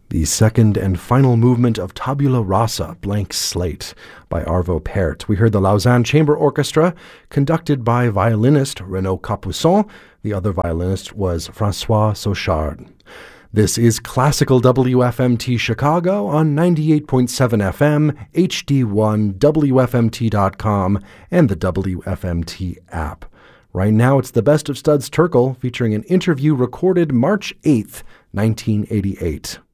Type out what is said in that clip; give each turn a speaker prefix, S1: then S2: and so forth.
S1: The second and final movement of Tabula Rasa, Blank Slate, by Arvo Pärt. We heard the Lausanne Chamber Orchestra, conducted by violinist Renaud Capuçon. The other violinist was François Sauchard. This is Classical WFMT Chicago on 98.7 FM, HD1, WFMT.com, and the WFMT app. Right now, it's the Best of Studs Terkel, featuring an interview recorded March 8th, 1988.